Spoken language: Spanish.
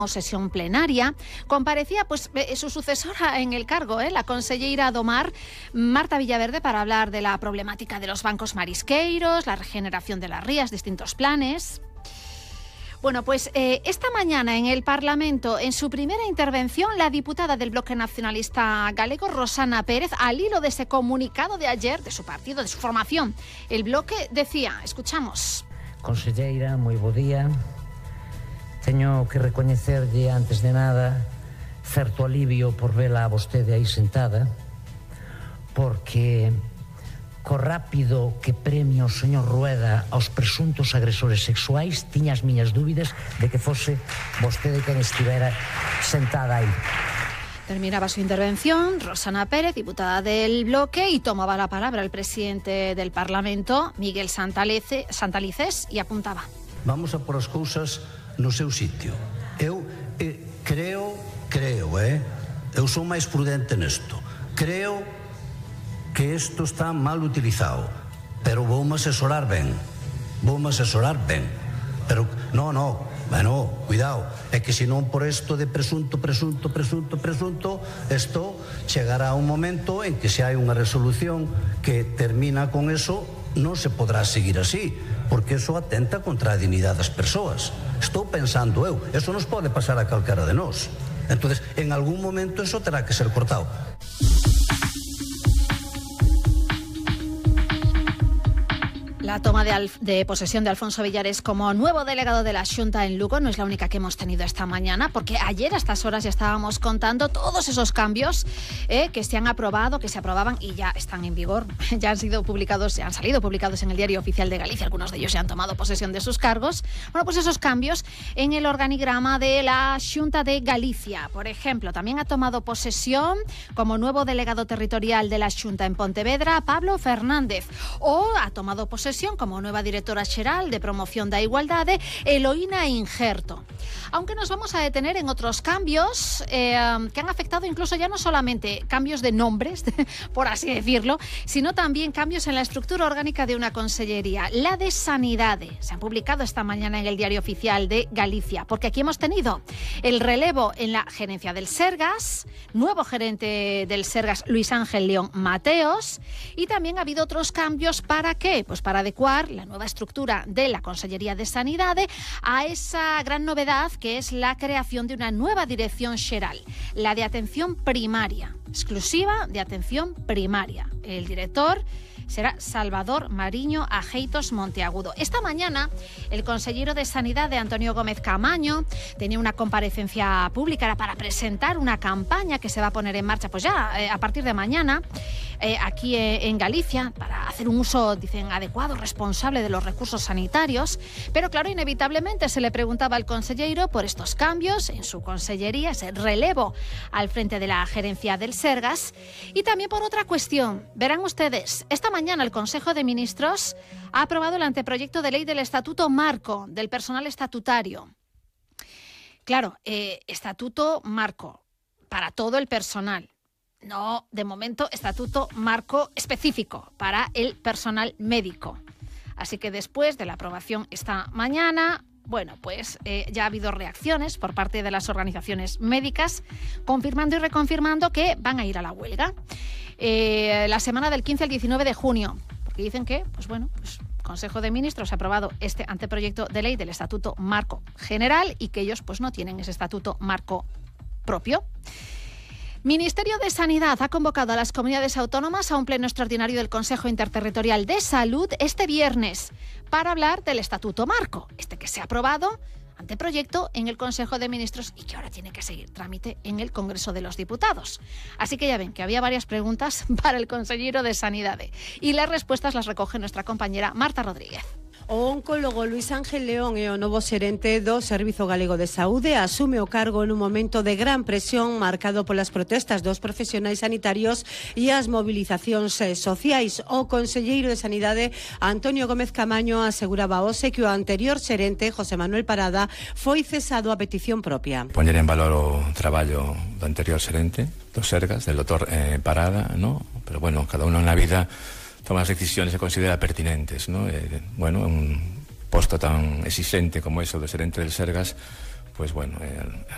sesión plenaria, comparecía su sucesora en el cargo, la conselleira do Mar, Marta Villaverde, para hablar de la problemática de los bancos marisqueiros, la regeneración de las rías, distintos planes. Bueno, esta mañana en el Parlamento, en su primera intervención, la diputada del Bloque Nacionalista Galego, Rosana Pérez, al hilo de ese comunicado de ayer, de su partido, de su formación, el Bloque, decía, escuchamos. Conselleira, moi bo día. Teño que recoñecerlle, antes de nada, certo alivio por vela a vostede aí sentada, porque co rápido que premia o señor Rueda aos presuntos agresores sexuais, tiña as miñas dúbidas de que fose vostede quen estivera sentada aí. Terminaba su intervención Rosana Pérez, diputada del Bloque, y tomaba la palabra el presidente del Parlamento, Miguel Santalices, y apuntaba. Vamos a por as cousas no seu sitio. Eu creo, eu sou máis prudente nesto. Creo que isto está mal utilizado, pero voume asesorar ben. Pero, bueno, cuidado, é que senón por isto de presunto, isto chegará un momento en que se hai unha resolución que termina con eso, non se podrá seguir así, porque eso atenta contra a dignidade das persoas. Estou pensando eu, eso nos pode pasar a calquera de nós. Entonces, en algún momento eso terá que ser cortado. La toma de posesión de Alfonso Villares como nuevo delegado de la Xunta en Lugo no es la única que hemos tenido esta mañana, porque ayer a estas horas ya estábamos contando todos esos cambios que se han aprobado, que se aprobaban y ya están en vigor. Ya han salido publicados en el Diario Oficial de Galicia. Algunos de ellos ya han tomado posesión de sus cargos. Bueno, pues esos cambios en el organigrama de la Xunta de Galicia. Por ejemplo, también ha tomado posesión como nuevo delegado territorial de la Xunta en Pontevedra Pablo Fernández, o ha tomado posesión como nueva directora xeral de promoción da igualdade Eloína Injerto. Aunque nos vamos a detener en otros cambios que han afectado incluso ya no solamente cambios de nombres, por así decirlo, sino también cambios en la estructura orgánica de una consellería, la de Sanidade. Se han publicado esta mañana en el Diario Oficial de Galicia, porque aquí hemos tenido el relevo en la gerencia del Sergas, nuevo gerente del Sergas, Luis Ángel León Mateos, y también ha habido otros cambios. ¿Para qué? Pues para adecuar la nueva estructura de la Consellería de Sanidade a esa gran novedad que es la creación de una nueva dirección xeral, la de atención primaria, exclusiva de atención primaria. El director será Salvador Mariño Ajeitos Monteagudo. Esta mañana, el consellero de Sanidade, Antonio Gómez Camaño, tenía una comparecencia pública, era para presentar una campaña que se va a poner en marcha a partir de mañana, aquí en Galicia, para hacer un uso, dicen, adecuado, responsable de los recursos sanitarios. Pero claro, inevitablemente se le preguntaba al consellero por estos cambios en su consellería, ese relevo al frente de la gerencia del Sergas, y también por otra cuestión. Verán ustedes, esta mañana el Consejo de Ministros ha aprobado el anteproyecto de ley del Estatuto Marco del personal estatutario. Claro, Estatuto Marco para todo el personal. No, de momento, Estatuto Marco específico para el personal médico. Así que después de la aprobación esta mañana, bueno, ya ha habido reacciones por parte de las organizaciones médicas, confirmando y reconfirmando que van a ir a la huelga la semana del 15 al 19 de junio, porque dicen que, Consejo de Ministros ha aprobado este anteproyecto de ley del Estatuto Marco General y que ellos no tienen ese Estatuto Marco propio. Ministerio de Sanidad ha convocado a las comunidades autónomas a un pleno extraordinario del Consejo Interterritorial de Salud este viernes para hablar del Estatuto Marco, que se ha aprobado, anteproyecto, en el Consejo de Ministros y que ahora tiene que seguir trámite en el Congreso de los Diputados. Así que ya ven que había varias preguntas para el consellero de Sanidade y las respuestas las recoge nuestra compañera Marta Rodríguez. O oncólogo Luis Ángel León é o novo xerente do Servizo Galego de Saúde. Asume o cargo nun momento de gran presión marcado polas protestas dos profesionais sanitarios e as movilizacións sociais. O conselleiro de Sanidade, Antonio Gómez Camaño, aseguraba hoxe que o anterior xerente, José Manuel Parada, foi cesado a petición propia. Poñer en valor o traballo do anterior xerente, do Sergas, del doutor Parada, ¿no? Pero bueno, cada uno na vida toma as decisiones que considera pertinentes, ¿no? Un posto tan exigente como eso do xerente del Sergas, pues bueno,